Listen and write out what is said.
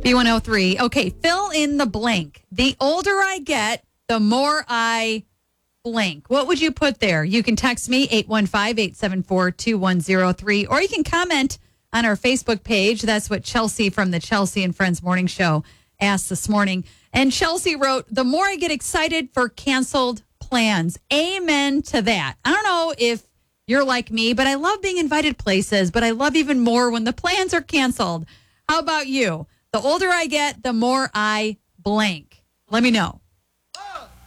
B103. Okay, fill in the blank. The older I get, the more I blank. What would you put there? You can text me 815-874-2103, or you can comment on our Facebook page. That's what Chelsea from the Chelsea and Friends Morning Show asked this morning. And Chelsea wrote, the more I get excited for canceled plans. Amen to that. I don't know if you're like me, but I love being invited places, but I love even more when the plans are canceled. How about you? The older I get, the more I blank. Let me know.